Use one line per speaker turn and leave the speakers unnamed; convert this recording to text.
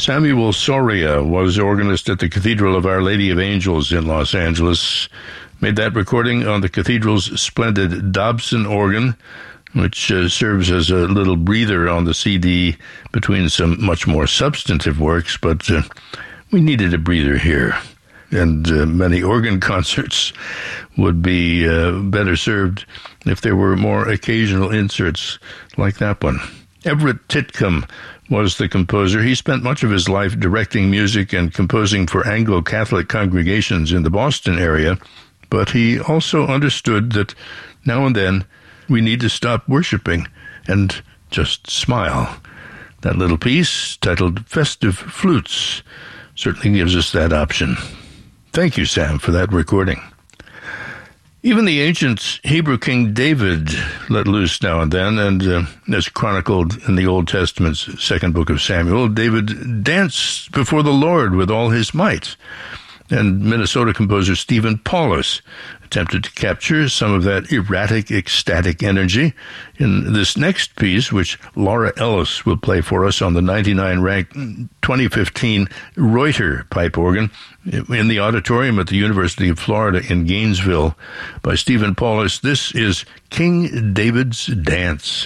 Samuel Soria was organist at the Cathedral of Our Lady of Angels in Los Angeles. Made that recording on the cathedral's splendid Dobson organ, which serves as a little breather on the CD between some much more substantive works, but we needed a breather here. And many organ concerts would be better served if there were more occasional inserts like that one. Everett Titcomb was the composer. He spent much of his life directing music and composing for Anglo-Catholic congregations in the Boston area, but he also understood that now and then we need to stop worshiping and just smile. That little piece, titled Festive Flutes, certainly gives us that option. Thank you, Sam, for that recording. Even the ancient Hebrew King David let loose now and then, and as chronicled in the Old Testament's second book of Samuel, David danced before the Lord with all his might. And Minnesota composer Stephen Paulus attempted to capture some of that erratic, ecstatic energy in this next piece, which Laura Ellis will play for us on the 99-ranked 2015 Reuter pipe organ in the auditorium at the University of Florida in Gainesville by Stephen Paulus. This is King David's Dance.